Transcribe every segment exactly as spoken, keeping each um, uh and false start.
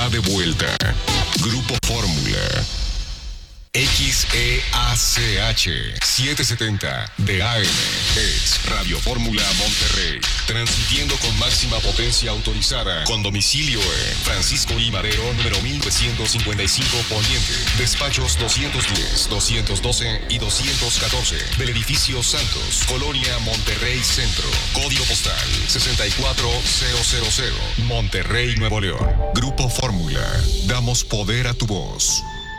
está de vuelta. Grupo Fórmula. X E A C H setecientos setenta de A M es Radio Fórmula Monterrey, transmitiendo con máxima potencia autorizada, con domicilio en Francisco I. Madero, número mil novecientos cincuenta y cinco Poniente, despachos doscientos diez, doscientos doce y doscientos catorce, del edificio Santos, Colonia Monterrey Centro, código postal sesenta y cuatro mil, Monterrey, Nuevo León. Grupo Fórmula, damos poder a tu voz.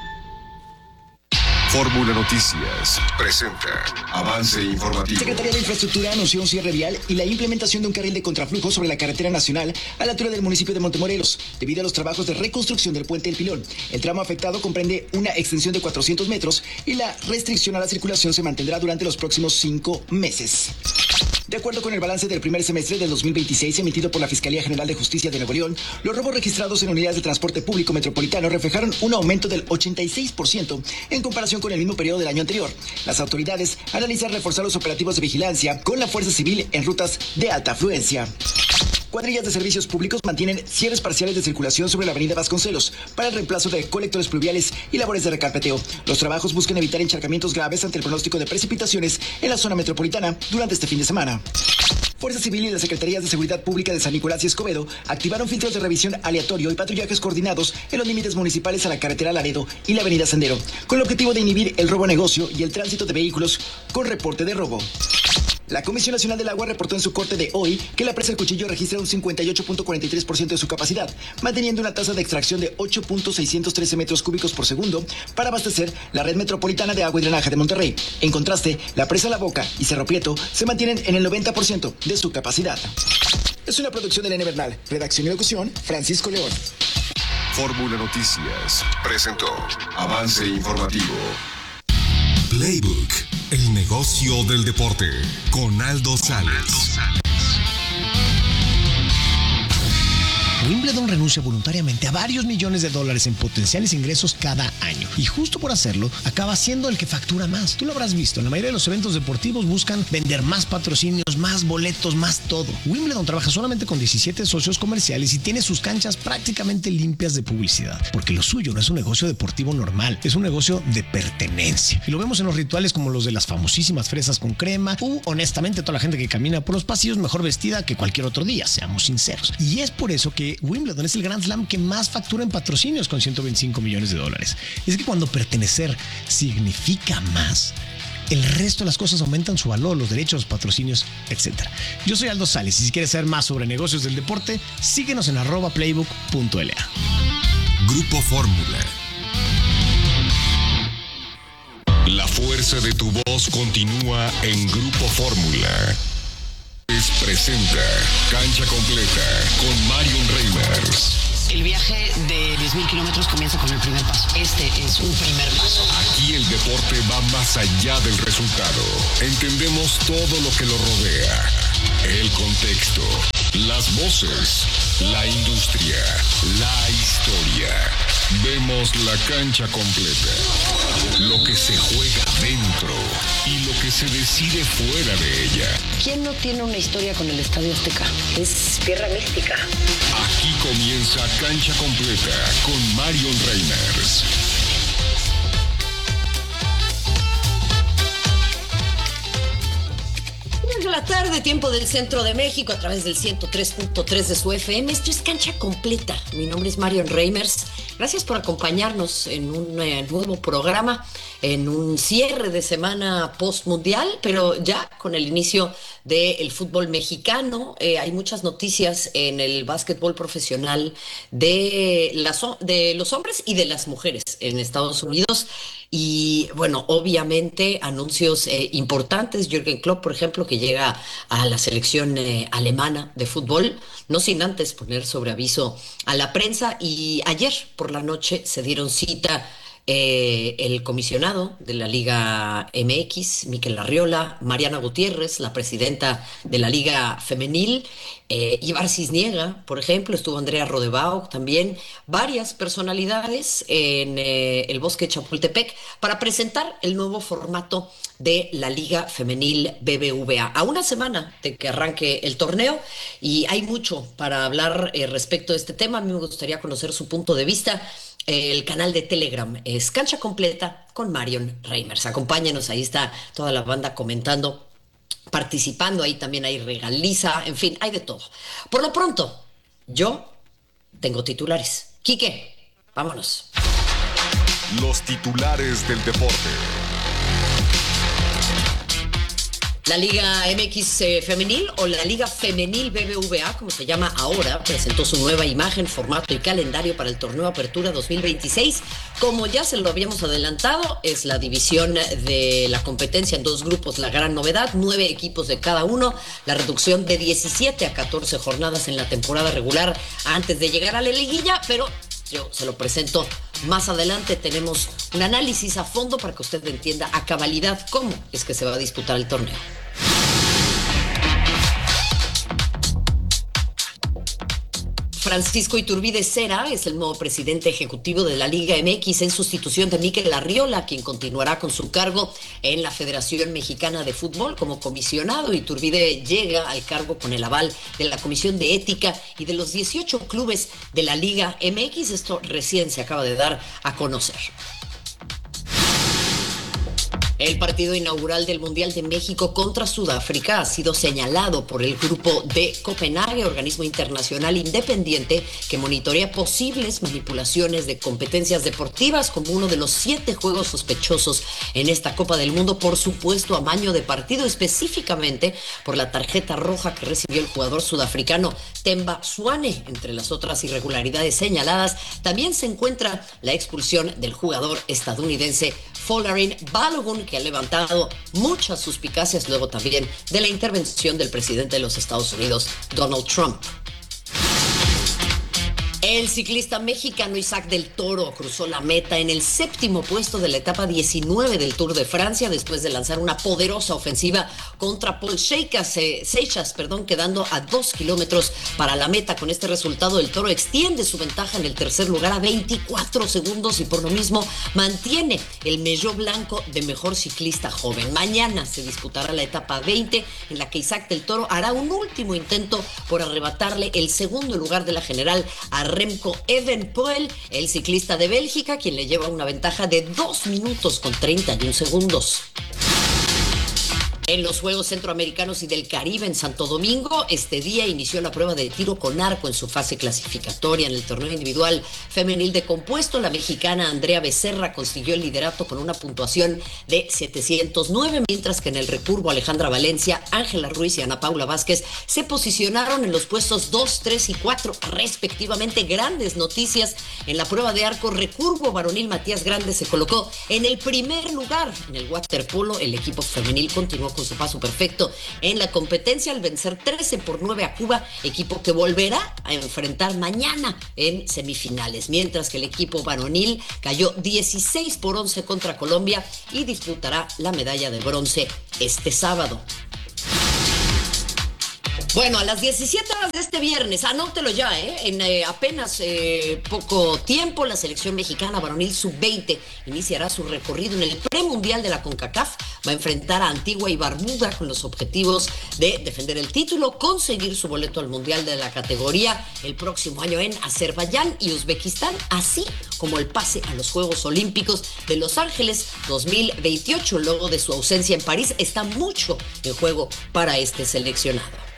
Fórmula Noticias presenta avance informativo. Secretaría de Infraestructura anunció un cierre vial y la implementación de un carril de contraflujo sobre la carretera nacional a la altura del municipio de Montemorelos, debido a los trabajos de reconstrucción del puente El Pilón. El tramo afectado comprende una extensión de cuatrocientos metros y la restricción a la circulación se mantendrá durante los próximos cinco meses. De acuerdo con el balance del primer semestre del dos mil veintiséis emitido por la Fiscalía General de Justicia de Nuevo León, los robos registrados en unidades de transporte público metropolitano reflejaron un aumento del ochenta y seis por ciento en comparación con el mismo periodo del año anterior. Las autoridades analizan reforzar los operativos de vigilancia con la Fuerza Civil en rutas de alta afluencia. Cuadrillas de servicios públicos mantienen cierres parciales de circulación sobre la avenida Vasconcelos para el reemplazo de colectores pluviales y labores de recarpeteo. Los trabajos buscan evitar encharcamientos graves ante el pronóstico de precipitaciones en la zona metropolitana durante este fin de semana. Fuerza Civil y las Secretarías de Seguridad Pública de San Nicolás y Escobedo activaron filtros de revisión aleatorio y patrullajes coordinados en los límites municipales a la carretera Laredo y la avenida Sendero, con el objetivo de inhibir el robo a negocio y el tránsito de vehículos con reporte de robo. La Comisión Nacional del Agua reportó en su corte de hoy que la presa El Cuchillo registra un cincuenta y ocho punto cuarenta y tres por ciento de su capacidad, manteniendo una tasa de extracción de ocho punto seiscientos trece metros cúbicos por segundo para abastecer la red metropolitana de agua y drenaje de Monterrey. En contraste, la presa La Boca y Cerro Prieto se mantienen en el noventa por ciento de su capacidad. Es una producción de Elena Bernal. Redacción y locución, Francisco León. Fórmula Noticias presentó avance informativo. Playbook, el negocio del deporte, con Aldo Sales. Wimbledon renuncia voluntariamente a varios millones de dólares en potenciales ingresos cada año. Y justo por hacerlo, acaba siendo el que factura más. Tú lo habrás visto, en la mayoría de los eventos deportivos buscan vender más patrocinios, más boletos, más todo. Wimbledon trabaja solamente con diecisiete socios comerciales y tiene sus canchas prácticamente limpias de publicidad. Porque lo suyo no es un negocio deportivo normal, es un negocio de pertenencia. Y lo vemos en los rituales como los de las famosísimas fresas con crema u, honestamente, toda la gente que camina por los pasillos mejor vestida que cualquier otro día, seamos sinceros. Y es por eso que Wimbledon es el Grand Slam que más factura en patrocinios con ciento veinticinco millones de dólares. Es que cuando pertenecer significa más, el resto de las cosas aumentan su valor, los derechos, los patrocinios, etcétera. Yo soy Aldo Sales y si quieres saber más sobre negocios del deporte, síguenos en arroba playbook punto l a. Grupo Fórmula. La fuerza de tu voz continúa en Grupo Fórmula. Presenta Cancha Completa con Marion Reimers. El viaje de diez mil kilómetros comienza con el primer paso. Este es un primer paso. Aquí el deporte va más allá del resultado. Entendemos todo lo que lo rodea. El contexto, las voces, la industria, la historia. Vemos la cancha completa. Lo que se juega dentro y lo que se decide fuera de ella. ¿Quién no tiene una historia con el Estadio Azteca? Es tierra mística. Aquí comienza Cancha Completa con Marion Reimers. De la tarde, tiempo del centro de México, a través del ciento tres punto tres de su F M. Esto es Cancha Completa. Mi nombre es Marion Reimers. Gracias por acompañarnos en un eh, nuevo programa, en un cierre de semana post-mundial, pero ya con el inicio del fútbol mexicano. Eh, hay muchas noticias en el básquetbol profesional de, las, de los hombres y de las mujeres en Estados Unidos. Y bueno, obviamente anuncios eh, importantes. Jürgen Klopp, por ejemplo, que llega a la selección eh, alemana de fútbol, no sin antes poner sobre aviso a la prensa. Y ayer por la noche se dieron cita eh, el comisionado de la Liga M X, Mikel Arriola, Mariana Gutiérrez, la presidenta de la Liga Femenil, eh, Ibar Cisniega, por ejemplo, estuvo Andrea Rodebao también, varias personalidades en eh, el Bosque Chapultepec para presentar el nuevo formato de la Liga Femenil B B V A. A una semana de que arranque el torneo, y hay mucho para hablar eh, respecto de este tema. A mí me gustaría conocer su punto de vista. El canal de Telegram es Cancha Completa con Marion Reimers. Acompáñenos, ahí está toda la banda comentando, participando, ahí también hay regaliza, en fin, hay de todo. Por lo pronto, yo tengo titulares. Quique, vámonos. Los titulares del deporte. La Liga M X eh, Femenil, o la Liga Femenil B B V A, como se llama ahora, presentó su nueva imagen, formato y calendario para el torneo Apertura dos mil veintiséis. Como ya se lo habíamos adelantado, es la división de la competencia en dos grupos, la gran novedad, nueve equipos de cada uno, la reducción de diecisiete a catorce jornadas en la temporada regular antes de llegar a la liguilla, pero yo se lo presento más adelante. Tenemos un análisis a fondo para que usted entienda a cabalidad cómo es que se va a disputar el torneo. Francisco Iturbide Cera es el nuevo presidente ejecutivo de la Liga M X en sustitución de Mikel Arriola, quien continuará con su cargo en la Federación Mexicana de Fútbol como comisionado. Iturbide llega al cargo con el aval de la Comisión de Ética y de los dieciocho clubes de la Liga M X. Esto recién se acaba de dar a conocer. El partido inaugural del Mundial de México contra Sudáfrica ha sido señalado por el Grupo de Copenhague, organismo internacional independiente que monitorea posibles manipulaciones de competencias deportivas, como uno de los siete juegos sospechosos en esta Copa del Mundo por supuesto amaño de partido, específicamente por la tarjeta roja que recibió el jugador sudafricano Themba Zwane. Entre las otras irregularidades señaladas también se encuentra la expulsión del jugador estadounidense Folarin Balogun, que ha levantado muchas suspicacias luego también de la intervención del presidente de los Estados Unidos, Donald Trump. El ciclista mexicano Isaac del Toro cruzó la meta en el séptimo puesto de la etapa diecinueve del Tour de Francia después de lanzar una poderosa ofensiva contra Paul Seixas, eh, Seixas, perdón, quedando a dos kilómetros para la meta. Con este resultado, el Toro extiende su ventaja en el tercer lugar a veinticuatro segundos y por lo mismo mantiene el maillot blanco de mejor ciclista joven. Mañana se disputará la etapa veinte, en la que Isaac del Toro hará un último intento por arrebatarle el segundo lugar de la general a Remco Evenepoel, el ciclista de Bélgica, quien le lleva una ventaja de dos minutos con treinta y un segundos. En los Juegos Centroamericanos y del Caribe en Santo Domingo, este día inició la prueba de tiro con arco en su fase clasificatoria. En el torneo individual femenil de compuesto, la mexicana Andrea Becerra consiguió el liderato con una puntuación de setecientos nueve, mientras que en el recurvo Alejandra Valencia, Ángela Ruiz y Ana Paula Vázquez se posicionaron en los puestos dos, tres y cuatro respectivamente. Grandes noticias en la prueba de arco recurvo varonil. Matías Grande se colocó en el primer lugar. En el waterpolo, el equipo femenil continuó con su paso perfecto en la competencia al vencer trece por nueve a Cuba, equipo que volverá a enfrentar mañana en semifinales, mientras que el equipo varonil cayó dieciséis por once contra Colombia y disputará la medalla de bronce este sábado. Bueno, a las diecisiete horas de este viernes, anótelo ya, ¿eh? En eh, apenas eh, poco tiempo, la selección mexicana varonil sub veinte iniciará su recorrido en el premundial de la CONCACAF. Va a enfrentar a Antigua y Barbuda con los objetivos de defender el título, conseguir su boleto al mundial de la categoría el próximo año en Azerbaiyán y Uzbekistán, así como el pase a los Juegos Olímpicos de Los Ángeles dos mil veintiocho. Luego de su ausencia en París, está mucho en juego para este seleccionado.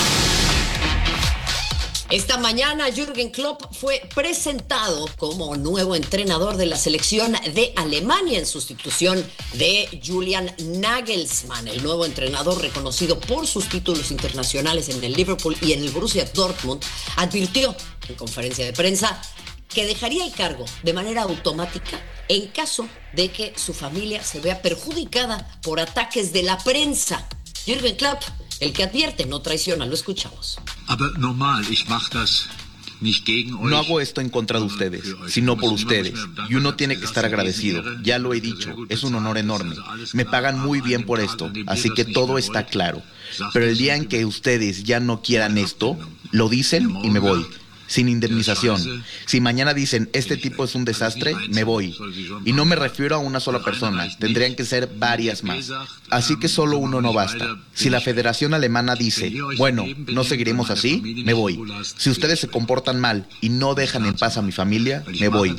Esta mañana Jürgen Klopp fue presentado como nuevo entrenador de la selección de Alemania en sustitución de Julian Nagelsmann. El nuevo entrenador, reconocido por sus títulos internacionales en el Liverpool y en el Borussia Dortmund, advirtió en conferencia de prensa que dejaría el cargo de manera automática en caso de que su familia se vea perjudicada por ataques de la prensa. Jürgen Klopp, el que advierte, no traiciona, lo escuchamos. Aber normal, ich mache das No hago esto en contra de ustedes, sino por ustedes. Y uno tiene que estar agradecido. Ya lo he dicho, es un honor enorme. Me pagan muy bien por esto, así que todo está claro. Pero el día en que ustedes ya no quieran esto, lo dicen y me voy. Sin indemnización. Si mañana dicen, este tipo es un desastre, me voy. Y no me refiero a una sola persona, tendrían que ser varias más. Así que solo uno no basta. Si la Federación Alemana dice, bueno, no seguiremos así, me voy. Si ustedes se comportan mal y no dejan en paz a mi familia, me voy.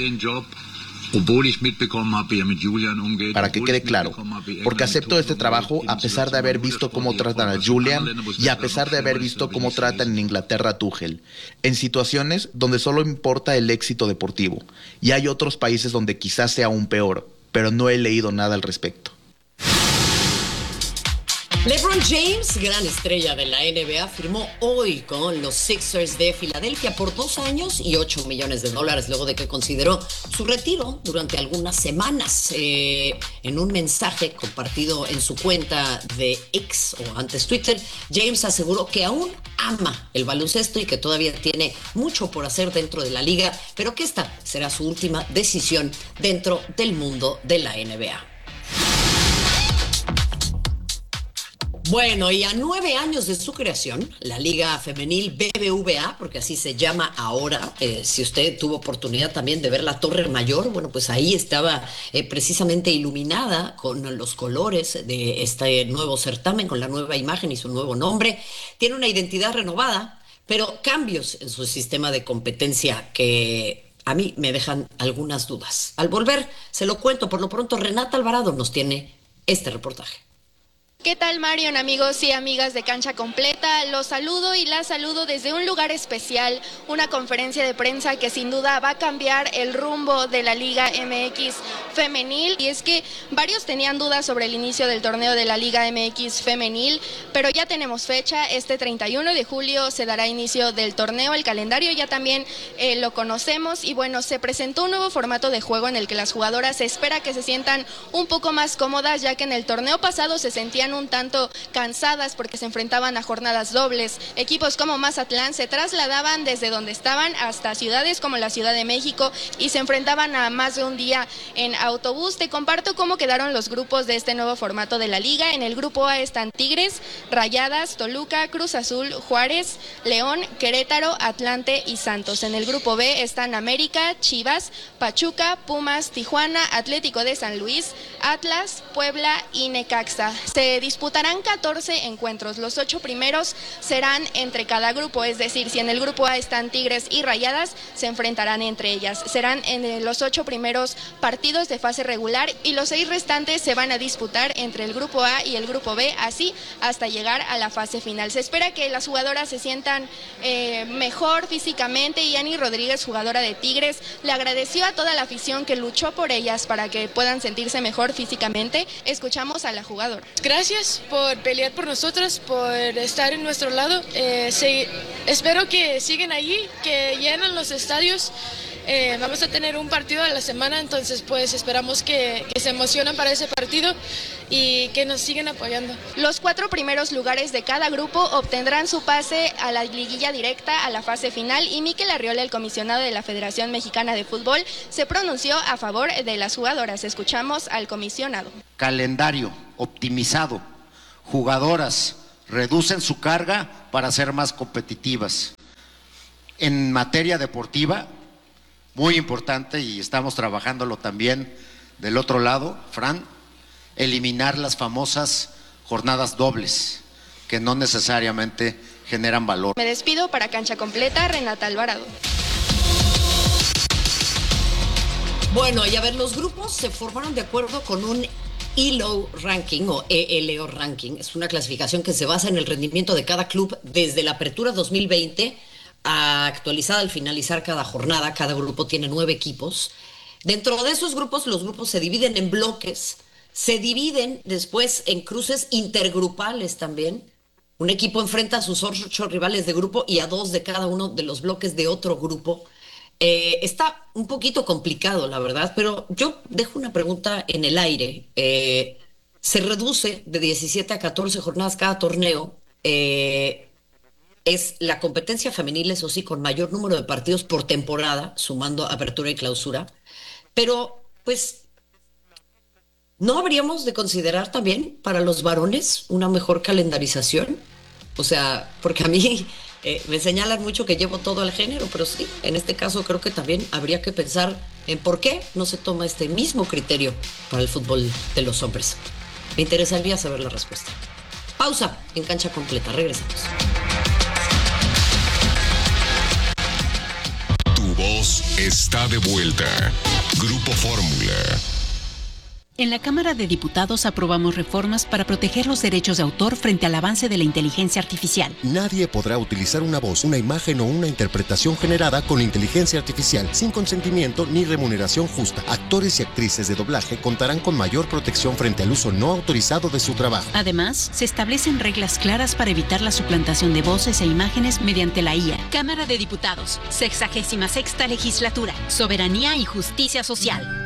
Para que quede claro, porque acepto este trabajo a pesar de haber visto cómo tratan a Julian y a pesar de haber visto cómo tratan en Inglaterra a Tuchel, en situaciones donde solo importa el éxito deportivo. Y hay otros países donde quizás sea aún peor, pero no he leído nada al respecto. LeBron James, gran estrella de la N B A, firmó hoy con los Sixers de Filadelfia por dos años y ocho millones de dólares luego de que consideró su retiro durante algunas semanas. Eh, en un mensaje compartido en su cuenta de X o antes Twitter, James aseguró que aún ama el baloncesto y que todavía tiene mucho por hacer dentro de la liga, pero que esta será su última decisión dentro del mundo de la N B A. Bueno, y a nueve años de su creación, la Liga Femenil B B V A, porque así se llama ahora, eh, si usted tuvo oportunidad también de ver la Torre Mayor, bueno, pues ahí estaba eh, precisamente iluminada con los colores de este nuevo certamen, con la nueva imagen y su nuevo nombre. Tiene una identidad renovada, pero cambios en su sistema de competencia que a mí me dejan algunas dudas. Al volver, se lo cuento. Por lo pronto, Renata Alvarado nos tiene este reportaje. ¿Qué tal, Marion, amigos y amigas de Cancha Completa? Los saludo y las saludo desde un lugar especial, una conferencia de prensa que sin duda va a cambiar el rumbo de la Liga M X Femenil. Y es que varios tenían dudas sobre el inicio del torneo de la Liga M X Femenil, pero ya tenemos fecha. Este treinta y uno de julio se dará inicio del torneo. El calendario ya también eh, lo conocemos y bueno, se presentó un nuevo formato de juego en el que las jugadoras se espera que se sientan un poco más cómodas, ya que en el torneo pasado se sentían un tanto cansadas porque se enfrentaban a jornadas dobles. Equipos como Mazatlán se trasladaban desde donde estaban hasta ciudades como la Ciudad de México y se enfrentaban a más de un día en autobús. Te comparto cómo quedaron los grupos de este nuevo formato de la liga. En el grupo A están Tigres, Rayadas, Toluca, Cruz Azul, Juárez, León, Querétaro, Atlante y Santos. En el grupo B están América, Chivas, Pachuca, Pumas, Tijuana, Atlético de San Luis, Atlas, Puebla y Necaxa. Se disputarán catorce encuentros. Los ocho primeros serán entre cada grupo, es decir, si en el grupo A están Tigres y Rayadas, se enfrentarán entre ellas. Serán en los ocho primeros partidos de fase regular y los seis restantes se van a disputar entre el grupo A y el grupo B, así hasta llegar a la fase final. Se espera que las jugadoras se sientan eh, mejor físicamente y Ani Rodríguez, jugadora de Tigres, le agradeció a toda la afición que luchó por ellas para que puedan sentirse mejor físicamente. Escuchamos a la jugadora. Gracias por pelear por nosotros, por estar en nuestro lado. Eh, se, espero que sigan allí, que llenen los estadios. Eh, vamos a tener un partido a la semana, entonces pues esperamos que, que se emocionen para ese partido y que nos sigan apoyando. Los cuatro primeros lugares de cada grupo obtendrán su pase a la liguilla directa a la fase final y Mikel Arriola, el comisionado de la Federación Mexicana de Fútbol, se pronunció a favor de las jugadoras. Escuchamos al comisionado. Calendario optimizado, jugadoras reducen su carga para ser más competitivas. En materia deportiva, muy importante, y estamos trabajándolo también del otro lado, Fran, eliminar las famosas jornadas dobles, que no necesariamente generan valor. Me despido. Para Cancha Completa, Renata Alvarado. Bueno, y a ver, los grupos se formaron de acuerdo con un E L O Ranking o E L O Ranking. Es una clasificación que se basa en el rendimiento de cada club desde la apertura dos mil veinte, actualizada al finalizar cada jornada. Cada grupo tiene nueve equipos. Dentro de esos grupos, los grupos se dividen en bloques, se dividen después en cruces intergrupales también. Un equipo enfrenta a sus ocho rivales de grupo y a dos de cada uno de los bloques de otro grupo. Eh, está un poquito complicado, la verdad, pero yo dejo una pregunta en el aire. Eh, se reduce de diecisiete a catorce jornadas cada torneo. Eh, Es la competencia femenil, eso sí, con mayor número de partidos por temporada, sumando apertura y clausura. Pero, pues, ¿no habríamos de considerar también para los varones una mejor calendarización? O sea, porque a mí eh, me señalan mucho que llevo todo el género, pero sí, en este caso creo que también habría que pensar en por qué no se toma este mismo criterio para el fútbol de los hombres. Me interesaría saber la respuesta. Pausa en Cancha Completa, regresamos. Tu voz está de vuelta. Grupo Fórmula. En la Cámara de Diputados aprobamos reformas para proteger los derechos de autor frente al avance de la inteligencia artificial. Nadie podrá utilizar una voz, una imagen o una interpretación generada con inteligencia artificial sin consentimiento ni remuneración justa. Actores y actrices de doblaje contarán con mayor protección frente al uso no autorizado de su trabajo. Además, se establecen reglas claras para evitar la suplantación de voces e imágenes mediante la I A. Cámara de Diputados, sexagésima sexta legislatura, soberanía y justicia social.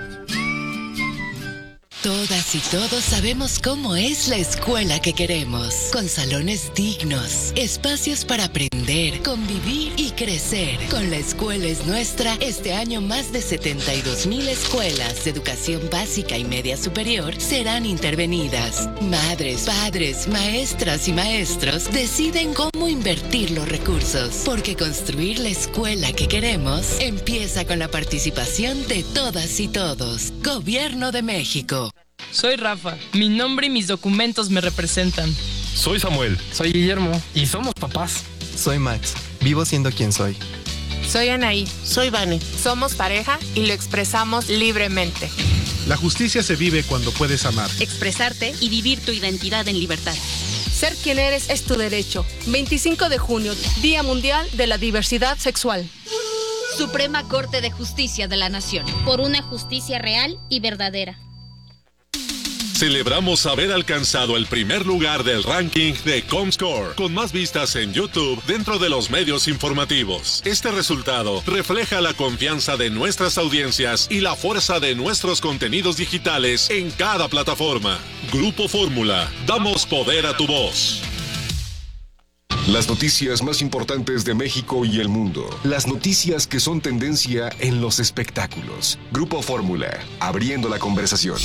Todas y todos sabemos cómo es la escuela que queremos, con salones dignos, espacios para aprender, convivir y crecer. Con La Escuela es Nuestra, este año más de setenta y dos mil escuelas de educación básica y media superior serán intervenidas. Madres, padres, maestras y maestros deciden cómo invertir los recursos, porque construir la escuela que queremos empieza con la participación de todas y todos. Gobierno de México. Soy Rafa, mi nombre y mis documentos me representan. Soy Samuel. Soy Guillermo y somos papás. Soy Max, vivo siendo quien soy. Soy Anaí. Soy Vane. Somos pareja y lo expresamos libremente. La justicia se vive cuando puedes amar, expresarte y vivir tu identidad en libertad. Ser quien eres es tu derecho. veinticinco de junio, Día Mundial de la Diversidad Sexual. Suprema Corte de Justicia de la Nación. Por una justicia real y verdadera. Celebramos haber alcanzado el primer lugar del ranking de Comscore, con más vistas en YouTube dentro de los medios informativos. Este resultado refleja la confianza de nuestras audiencias y la fuerza de nuestros contenidos digitales en cada plataforma. Grupo Fórmula, damos poder a tu voz. Las noticias más importantes de México y el mundo. Las noticias que son tendencia en los espectáculos. Grupo Fórmula, abriendo la conversación.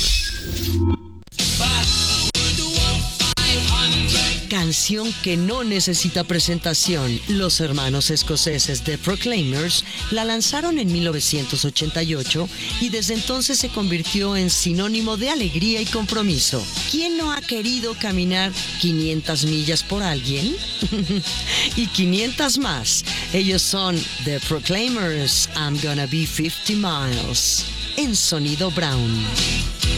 Canción que no necesita presentación. Los hermanos escoceses The Proclaimers la lanzaron en mil novecientos ochenta y ocho y desde entonces se convirtió en sinónimo de alegría y compromiso. ¿Quién no ha querido caminar quinientas millas por alguien? Y quinientas más. Ellos son The Proclaimers, I'm Gonna Be fifty miles. En Sonido Brown.